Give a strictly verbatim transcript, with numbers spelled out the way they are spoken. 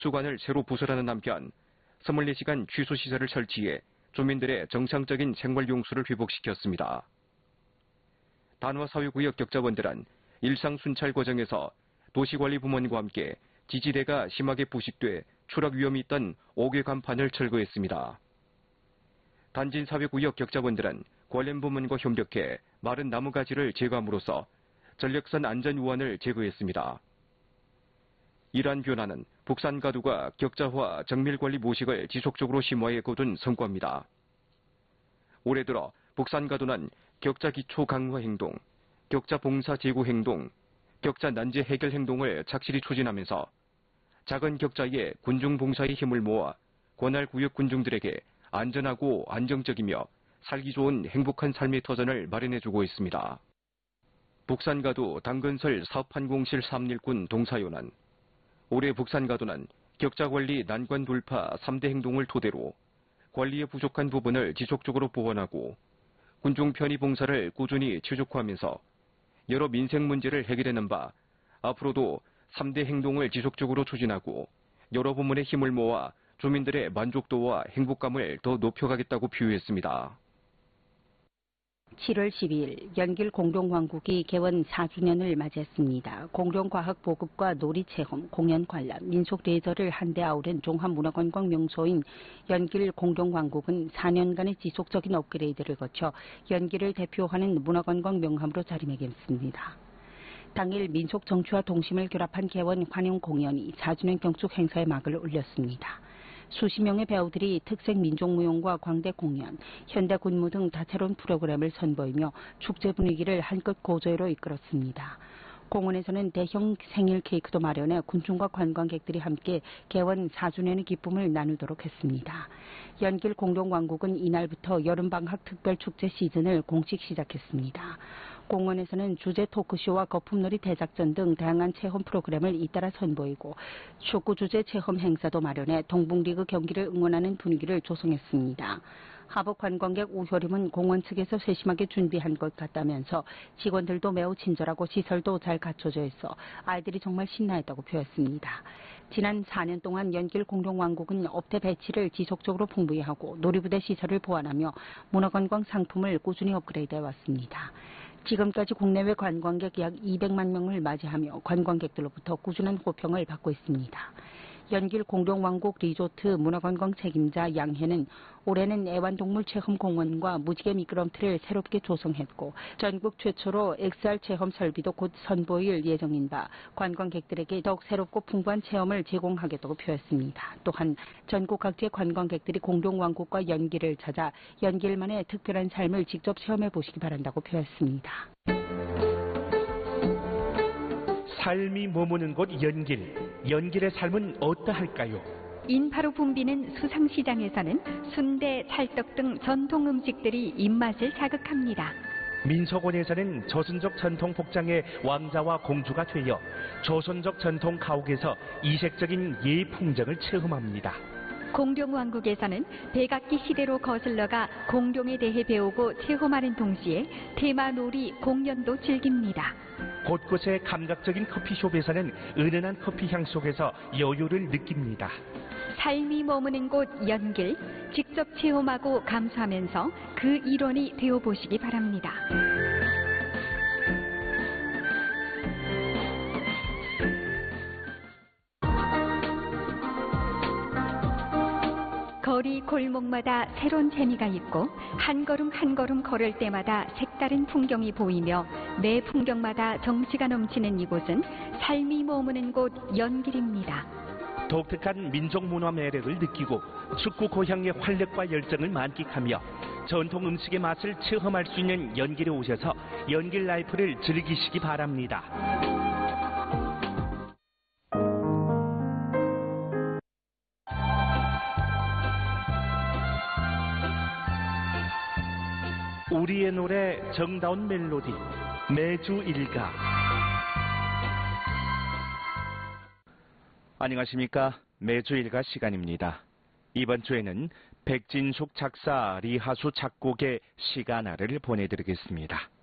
수관을 새로 부설하는 한편 이십사 시간 취수시설을 설치해 주민들의 정상적인 생활 용수를 회복시켰습니다. 단화사회구역 격자원들은 일상 순찰 과정에서 도시관리부문과 함께 지지대가 심하게 부식돼 추락 위험이 있던 오 개 간판을 철거했습니다. 단진사회구역 격자원들은 관련 부문과 협력해 마른 나무가지를 제거함으로써 전력선 안전 우환을 제거했습니다. 이러한 변화는 북산가두가 격자화 정밀관리 모식을 지속적으로 심화해 거둔 성과입니다. 올해 들어 북산가두는 격자 기초 강화 행동, 격자 봉사 제고 행동, 격자 난제 해결 행동을 착실히 추진하면서 작은 격자의 군중 봉사의 힘을 모아 관할 구역 군중들에게 안전하고 안정적이며 살기 좋은 행복한 삶의 터전을 마련해주고 있습니다. 북산가두 당근설 사업판공실 삼일군 동사요는 올해 북산가두는 격자관리 난관 돌파 삼 대 행동을 토대로 관리에 부족한 부분을 지속적으로 보완하고 군중 편의 봉사를 꾸준히 최적화하면서 여러 민생 문제를 해결하는 바 앞으로도 삼 대 행동을 지속적으로 추진하고 여러 부문의 힘을 모아 주민들의 만족도와 행복감을 더 높여가겠다고 표했습니다. 칠월 십이일 연길 공룡왕국이 개원 사 주년을 맞이했습니다. 공룡과학 보급과 놀이체험, 공연 관람, 민속 레저를 한데 아우른 종합문화관광 명소인 연길 공룡왕국은 사 년간의 지속적인 업그레이드를 거쳐 연길을 대표하는 문화관광 명함으로 자리매김했습니다. 당일 민속 정취와 동심을 결합한 개원 환영 공연이 사 주년 경축 행사의 막을 올렸습니다. 수십 명의 배우들이 특색 민족무용과 광대 공연, 현대 군무 등 다채로운 프로그램을 선보이며 축제 분위기를 한껏 고조로 이끌었습니다. 공원에서는 대형 생일 케이크도 마련해 군중과 관광객들이 함께 개원 사 주년의 기쁨을 나누도록 했습니다. 연길 공룡왕국은 이날부터 여름방학 특별축제 시즌을 공식 시작했습니다. 공원에서는 주제 토크쇼와 거품놀이 대작전 등 다양한 체험 프로그램을 잇따라 선보이고 축구 주제 체험 행사도 마련해 동북리그 경기를 응원하는 분위기를 조성했습니다. 하복 관광객 오효림은 공원 측에서 세심하게 준비한 것 같다면서 직원들도 매우 친절하고 시설도 잘 갖춰져 있어 아이들이 정말 신나했다고 표했습니다. 지난 사 년 동안 연길 공룡왕국은 업태 배치를 지속적으로 풍부히 하고 놀이부대 시설을 보완하며 문화관광 상품을 꾸준히 업그레이드해 왔습니다. 지금까지 국내외 관광객 약 이백만 명을 맞이하며 관광객들로부터 꾸준한 호평을 받고 있습니다. 연길 공룡왕국 리조트 문화관광 책임자 양혜는 올해는 애완동물 체험 공원과 무지개 미끄럼틀을 새롭게 조성했고 전국 최초로 엑스알 체험 설비도 곧 선보일 예정인 바 관광객들에게 더욱 새롭고 풍부한 체험을 제공하겠다고 표했습니다. 또한 전국 각지의 관광객들이 공룡왕국과 연길을 찾아 연길만의 특별한 삶을 직접 체험해 보시기 바란다고 표했습니다. 삶이 머무는 곳 연길. 연길의 삶은 어떠할까요? 인파로 붐비는 수상시장에서는 순대, 찰떡 등 전통 음식들이 입맛을 자극합니다. 민속원에서는 조선족 전통 복장의 왕자와 공주가 되어 조선족 전통 가옥에서 이색적인 예의 풍정을 체험합니다. 공룡왕국에서는 백악기 시대로 거슬러가 공룡에 대해 배우고 체험하는 동시에 테마 놀이, 공연도 즐깁니다. 곳곳의 감각적인 커피숍에서는 은은한 커피 향 속에서 여유를 느낍니다. 삶이 머무는 곳 연길, 직접 체험하고 감수하면서 그 일원이 되어보시기 바랍니다. 거리 골목마다 새로운 재미가 있고 한 걸음 한 걸음 걸을 때마다 색다른 풍경이 보이며 매 풍경마다 정취가 넘치는 이곳은 삶이 머무는 곳 연길입니다. 독특한 민족 문화 매력을 느끼고 축구 고향의 활력과 열정을 만끽하며 전통 음식의 맛을 체험할 수 있는 연길에 오셔서 연길 라이프를 즐기시기 바랍니다. 우리의 노래 정다운 멜로디 매주 일가. 안녕하십니까. 매주 일가 시간입니다. 이번 주에는 백진숙 작사 리하수 작곡의 시가나를 보내드리겠습니다.